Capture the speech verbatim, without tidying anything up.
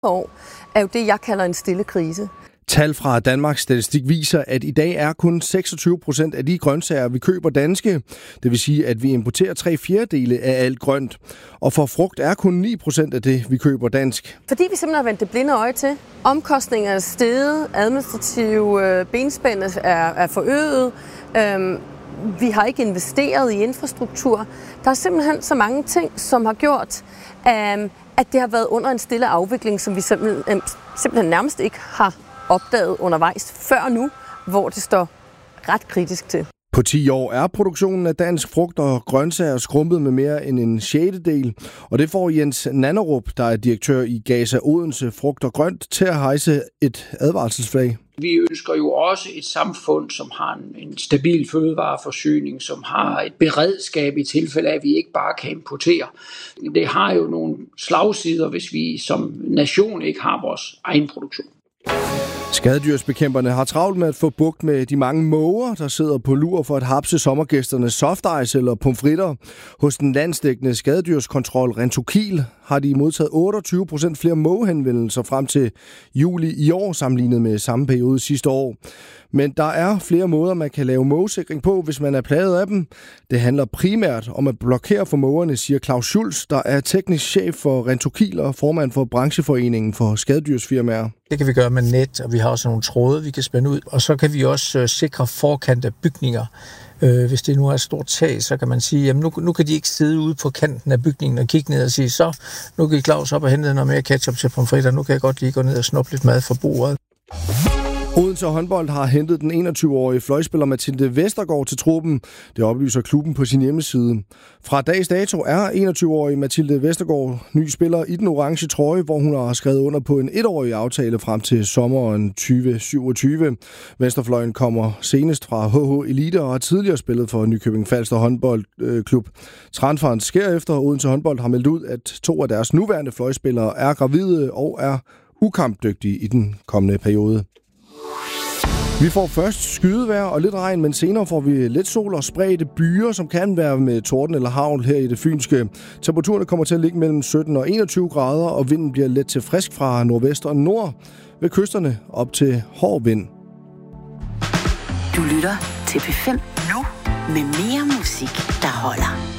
år, er jo det, jeg kalder en stille krise. Tal fra Danmarks Statistik viser, at i dag er kun seksogtyve procent af de grøntsager, vi køber danske. Det vil sige, at vi importerer tre fjerdedele af alt grønt. Og for frugt er kun ni procent af det, vi køber dansk. Fordi vi simpelthen har vendt det blinde øje til. Omkostninger er steget, administrative benspænd er, er forøget. Øhm, vi har ikke investeret i infrastruktur. Der er simpelthen så mange ting, som har gjort, øhm, at det har været under en stille afvikling, som vi simpelthen, simpelthen nærmest ikke har opdaget undervejs før nu, hvor det står ret kritisk til. På ti år er produktionen af dansk frugt og grøntsager skrumpet med mere end en sjettedel, og det får Jens Nannerup, der er direktør i Gasa Odense Frugt og Grønt, til at hejse et advarselsflag. Vi ønsker jo også et samfund, som har en stabil fødevareforsyning, som har et beredskab i tilfælde af, at vi ikke bare kan importere. Det har jo nogle slagsider, hvis vi som nation ikke har vores egen produktion. Skadedyrsbekæmperne har travlt med at få bugt med de mange måger, der sidder på lur for at hapse sommergæsternes softice eller pomfritter. Hos den landsdækkende skadedyrskontrol Rentokil har de modtaget otteogtyve procent flere mågehenvendelser frem til juli i år, sammenlignet med samme periode sidste år. Men der er flere måder, man kan lave mågesikring på, hvis man er plaget af dem. Det handler primært om at blokere for mågerne, siger Claus Schulz, der er teknisk chef for Rentokil og formand for brancheforeningen for skadedyrsfirmaer. Det kan vi gøre med net, og vi har også nogle tråde, vi kan spænde ud. Og så kan vi også øh, sikre forkant af bygninger. Øh, hvis det nu er et stort tag, så kan man sige, jamen nu, nu kan de ikke sidde ude på kanten af bygningen og kigge ned og sige, så nu kan Claus op og hente noget mere ketchup til pomfritter, nu kan jeg godt lige gå ned og snuppe lidt mad fra bordet. Odense håndbold har hentet den enogtyve-årige fløjspiller Mathilde Vestergaard til truppen. Det oplyser klubben på sin hjemmeside. Fra dags dato er enogtyve-årige Mathilde Vestergaard ny spiller i den orange trøje, hvor hun har skrevet under på en etårig aftale frem til sommeren tyve syvogtyve. Vesterfløjen kommer senest fra H H Elite og har tidligere spillet for Nykøbing Falster håndboldklub. Transferen sker efter Odense håndbold har meldt ud, at to af deres nuværende fløjspillere er gravide og er ukampdygtige i den kommende periode. Vi får først skydevejr og lidt regn, men senere får vi lidt sol og spredte byer, som kan være med torden eller hagl her i det fynske. Temperaturerne kommer til at ligge mellem sytten og enogtyve grader, og vinden bliver let til frisk fra nordvest og nord. Ved kysterne op til hård vind. Du lytter til P fem nu med mere musik, der holder.